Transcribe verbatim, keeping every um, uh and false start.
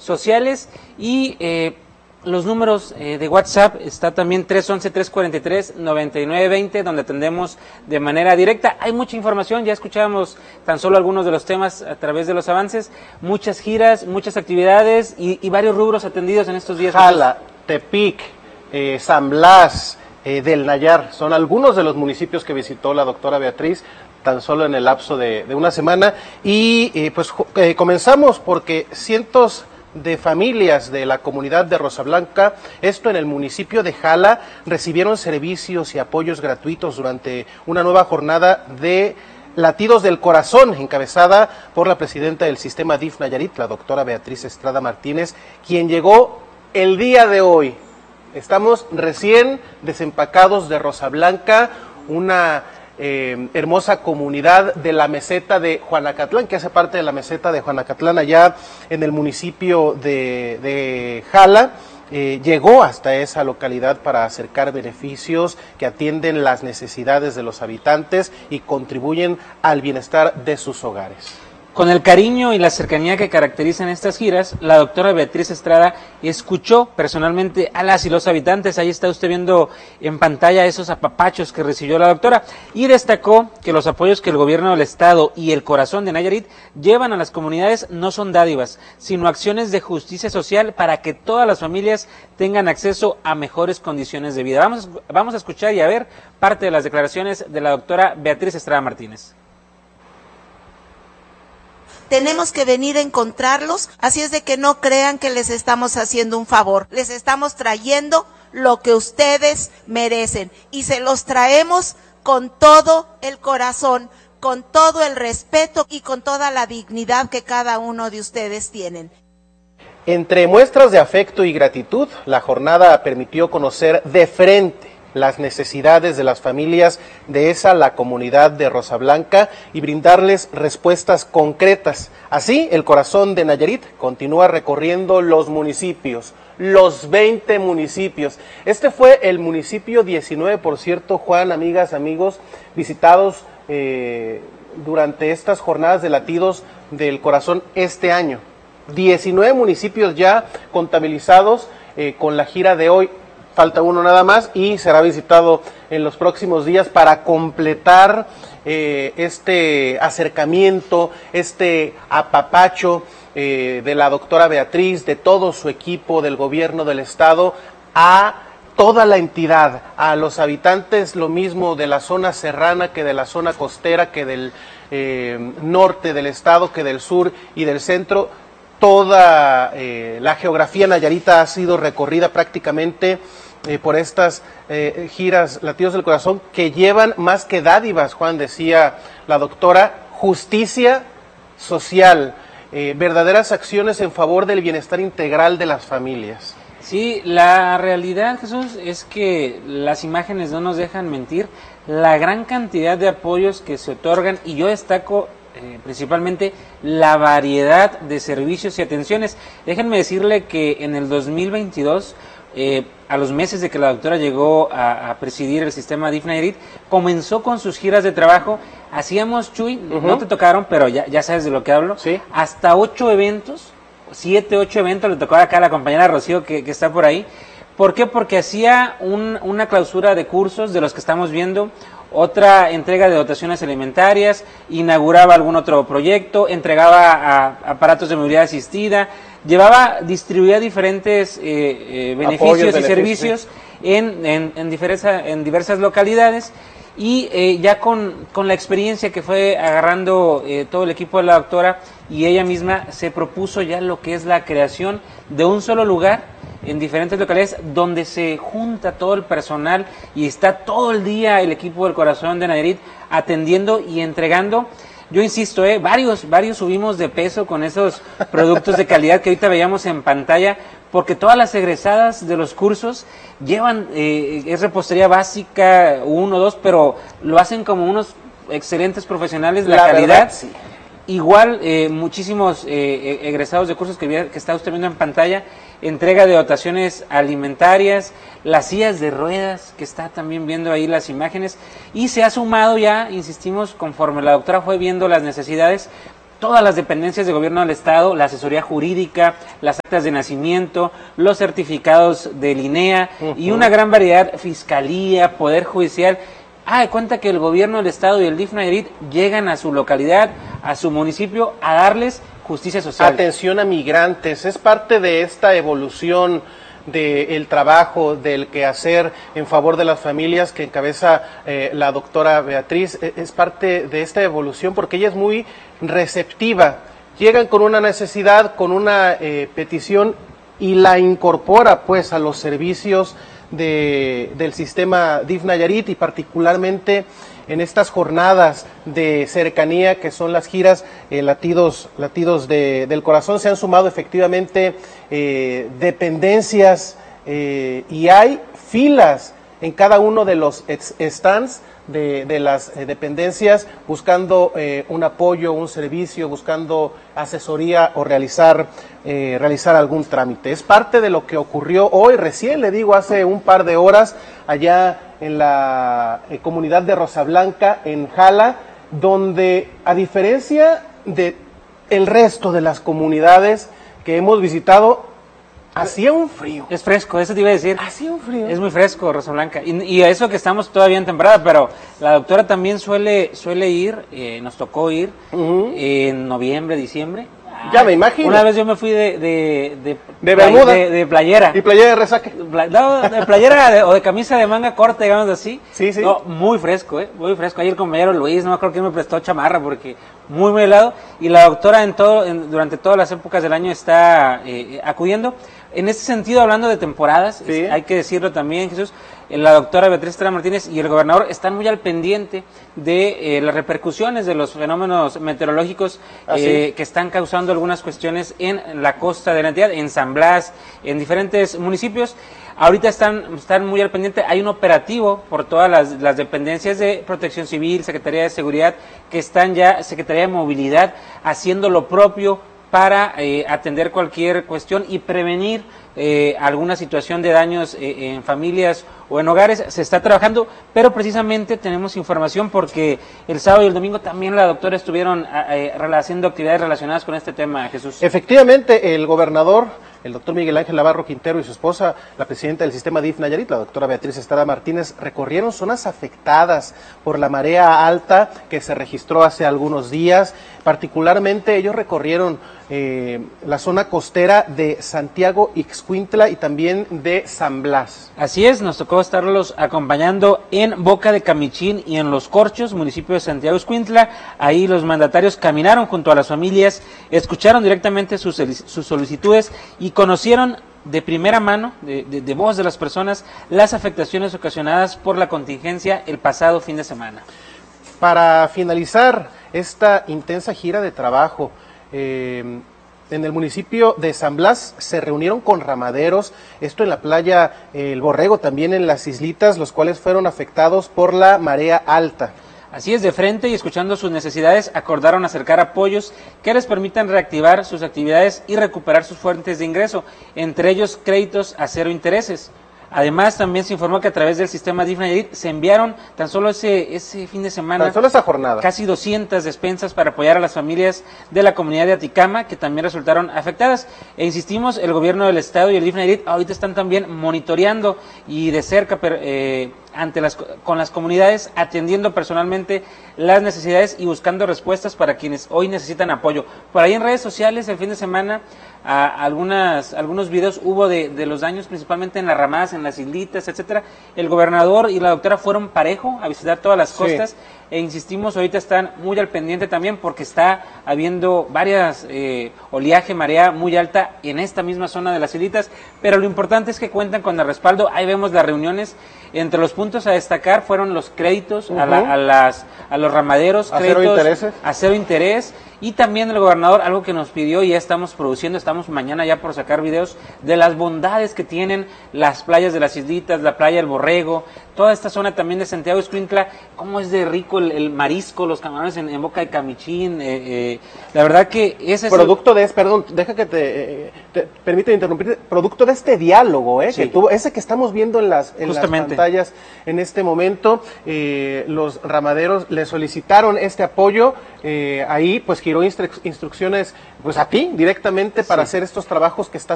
sociales y eh, los números eh, de WhatsApp está también tres once, tres cuarenta y tres, noventa y nueve veinte, donde atendemos de manera directa. Hay mucha información, ya escuchábamos tan solo algunos de los temas a través de los avances, muchas giras, muchas actividades y, y varios rubros atendidos en estos días. Jala, Tepic, eh, San Blas, eh, del Nayar, son algunos de los municipios que visitó la doctora Beatriz tan solo en el lapso de, de una semana. Y eh, pues eh, comenzamos porque cientos de familias de la comunidad de Rosablanca, esto en el municipio de Jala, recibieron servicios y apoyos gratuitos durante una nueva jornada de Latidos del Corazón, encabezada por la presidenta del sistema D I F Nayarit, la doctora Beatriz Estrada Martínez, quien llegó el día de hoy. Estamos recién desempacados de Rosablanca, una Eh, hermosa comunidad de la meseta de Juanacatlán, que hace parte de la meseta de Juanacatlán, allá en el municipio de, de Jala. Eh, llegó hasta esa localidad para acercar beneficios que atienden las necesidades de los habitantes y contribuyen al bienestar de sus hogares. Con el cariño y la cercanía que caracterizan estas giras, la doctora Beatriz Estrada escuchó personalmente a las y los habitantes. Ahí está usted viendo en pantalla esos apapachos que recibió la doctora y destacó que los apoyos que el gobierno del estado y el corazón de Nayarit llevan a las comunidades no son dádivas, sino acciones de justicia social para que todas las familias tengan acceso a mejores condiciones de vida. Vamos, vamos a escuchar y a ver parte de las declaraciones de la doctora Beatriz Estrada Martínez. Tenemos que venir a encontrarlos, así es de que no crean que les estamos haciendo un favor, les estamos trayendo lo que ustedes merecen y se los traemos con todo el corazón, con todo el respeto y con toda la dignidad que cada uno de ustedes tienen. Entre muestras de afecto y gratitud, la jornada permitió conocer de frente las necesidades de las familias de esa, la comunidad de Rosablanca, y brindarles respuestas concretas. Así, el corazón de Nayarit continúa recorriendo los municipios, los veinte municipios. Este fue el municipio diecinueve, por cierto, Juan, amigas, amigos, visitados eh, durante estas jornadas de Latidos del Corazón este año. diecinueve municipios ya contabilizados eh, con la gira de hoy. Falta uno nada más y será visitado en los próximos días para completar eh, este acercamiento, este apapacho eh, de la doctora Beatriz, de todo su equipo del gobierno del estado, a toda la entidad, a los habitantes, lo mismo de la zona serrana que de la zona costera, que del eh, norte del estado, que del sur y del centro. Toda eh, la geografía nayarita ha sido recorrida prácticamente eh, por estas eh, giras Latidos del Corazón, que llevan más que dádivas, Juan, decía la doctora, justicia social, eh, verdaderas acciones en favor del bienestar integral de las familias. Sí, la realidad, Jesús, es que las imágenes no nos dejan mentir. La gran cantidad de apoyos que se otorgan, y yo destaco Eh, principalmente la variedad de servicios y atenciones. Déjenme decirle que en el dos mil veintidós, eh, a los meses de que la doctora llegó a, a presidir el sistema D I F Nayarit, comenzó con sus giras de trabajo. Hacíamos, Chuy, uh-huh. no te tocaron, pero ya, ya sabes de lo que hablo, ¿sí? Hasta ocho eventos, siete, ocho eventos, le tocó acá a la compañera Rocío que, que está por ahí. ¿Por qué? Porque hacía un, una clausura de cursos de los que estamos viendo, otra entrega de dotaciones alimentarias, inauguraba algún otro proyecto, entregaba a aparatos de movilidad asistida, llevaba, distribuía diferentes eh, eh, beneficios Apoyos, y servicios en, en, en, diversa, en diversas localidades, y eh, ya con, con la experiencia que fue agarrando eh, todo el equipo de la doctora y ella misma, se propuso ya lo que es la creación de un solo lugar en diferentes localidades donde se junta todo el personal y está todo el día el equipo del Corazón de Nayarit atendiendo y entregando. Yo insisto, eh, varios, varios subimos de peso con esos productos de calidad que ahorita veíamos en pantalla, porque todas las egresadas de los cursos llevan, eh, es repostería básica, uno, dos, pero lo hacen como unos excelentes profesionales, la, la calidad. Verdad, sí. Igual, eh, muchísimos eh, egresados de cursos que, que está usted viendo en pantalla, entrega de dotaciones alimentarias, las sillas de ruedas, que está también viendo ahí las imágenes, y se ha sumado ya, insistimos, conforme la doctora fue viendo las necesidades, todas las dependencias de gobierno del estado, la asesoría jurídica, las actas de nacimiento, los certificados del I N E A uh-huh. y una gran variedad, fiscalía, poder judicial. Ah, de cuenta que el gobierno del estado y el D I F Nayarit llegan a su localidad, a su municipio, a darles justicia social. Atención a migrantes, es parte de esta evolución del trabajo, del quehacer en favor de las familias que encabeza eh, la doctora Beatriz, es parte de esta evolución porque ella es muy receptiva, llegan con una necesidad, con una eh, petición y la incorpora pues a los servicios de, del sistema D I F Nayarit y particularmente en estas jornadas de cercanía que son las giras eh, latidos latidos de, del corazón. Se han sumado efectivamente eh, dependencias eh, y hay filas en cada uno de los stands de, de las eh, dependencias buscando eh, un apoyo, un servicio, buscando asesoría o realizar eh, realizar algún trámite. Es parte de lo que ocurrió hoy, recién le digo, hace un par de horas allá en la eh, comunidad de Rosablanca, en Jala, donde a diferencia de el resto de las comunidades que hemos visitado, hacía un frío. Es fresco, eso te iba a decir. Hacía un frío. Es muy fresco, Rosablanca. Y, y eso que estamos todavía en temporada, pero la doctora también suele suele ir, eh, nos tocó ir uh-huh. en noviembre, diciembre. Ya me imagino. Una vez yo me fui de de de, de bermuda, de, de playera. Y playera de resaque. No, de playera de, o de camisa de manga corta, digamos así. Sí, sí. No, muy fresco, eh, muy fresco. Ayer el compañero Luis, no me acuerdo quién me prestó chamarra porque muy muy helado y la doctora en todo en, durante todas las épocas del año está eh, acudiendo. En este sentido, hablando de temporadas, sí. hay que decirlo también, Jesús, la doctora Beatriz Estrada Martínez y el gobernador están muy al pendiente de eh, las repercusiones de los fenómenos meteorológicos eh, que están causando algunas cuestiones en la costa de la entidad, en San Blas, en diferentes municipios. Ahorita están, están muy al pendiente, hay un operativo por todas las, las dependencias de Protección Civil, Secretaría de Seguridad, que están ya, Secretaría de Movilidad, haciendo lo propio para eh, atender cualquier cuestión y prevenir eh, alguna situación de daños eh, en familias o en hogares. Se está trabajando, pero precisamente tenemos información porque el sábado y el domingo también la doctora estuvieron eh, haciendo actividades relacionadas con este tema, Jesús. Efectivamente, el gobernador, el doctor Miguel Ángel Navarro Quintero y su esposa, la presidenta del sistema D I F Nayarit, la doctora Beatriz Estrada Martínez, recorrieron zonas afectadas por la marea alta que se registró hace algunos días. Particularmente ellos recorrieron eh, la zona costera de Santiago Ixcuintla y también de San Blas. Así es, nos tocó estarlos acompañando en Boca de Camichín y en Los Corchos, municipio de Santiago Ixcuintla. Ahí los mandatarios caminaron junto a las familias, escucharon directamente sus, sus solicitudes y conocieron de primera mano, de, de, de voz de las personas, las afectaciones ocasionadas por la contingencia el pasado fin de semana. Para finalizar esta intensa gira de trabajo, eh, en el municipio de San Blas se reunieron con ramaderos, esto en la playa eh, El Borrego, también en las islitas, los cuales fueron afectados por la marea alta. Así es, de frente y escuchando sus necesidades, acordaron acercar apoyos que les permitan reactivar sus actividades y recuperar sus fuentes de ingreso, entre ellos créditos a cero intereses. Además, también se informó que a través del sistema D I F Nayarit se enviaron tan solo ese ese fin de semana, tan solo esa jornada, casi doscientas despensas para apoyar a las familias de la comunidad de Aticama que también resultaron afectadas. E insistimos, el gobierno del estado y el D I F Nayarit ahorita están también monitoreando y de cerca eh, ante las con las comunidades, atendiendo personalmente las necesidades y buscando respuestas para quienes hoy necesitan apoyo. Por ahí en redes sociales el fin de semana a algunas algunos videos hubo de, de los daños principalmente en las ramadas, en las islitas, etcétera. El gobernador y la doctora fueron parejo a visitar todas las costas. Sí. E insistimos, ahorita están muy al pendiente también porque está habiendo varias eh, oleaje, marea muy alta en esta misma zona de las islitas, pero lo importante es que cuentan con el respaldo. Ahí vemos las reuniones. Entre los puntos a destacar fueron los créditos uh-huh. a, la, a las a los ramaderos, a créditos cero intereses. a cero interés, y también el gobernador, algo que nos pidió y ya estamos produciendo, estamos mañana ya por sacar videos de las bondades que tienen las playas de las islitas, la playa El Borrego, toda esta zona también de Santiago Ixcuintla, cómo es de rico el, el marisco, los camarones en, en Boca de Camichín. Eh, eh, la verdad que ese es producto el... de, perdón, deja que te, eh, te permite interrumpir, producto de este diálogo, eh, sí. que tuvo, ese que estamos viendo en las, en las pantallas en este momento, eh, los ramaderos le solicitaron este apoyo, eh, ahí pues giró instru- instrucciones pues a ti directamente para sí. hacer estos trabajos que estás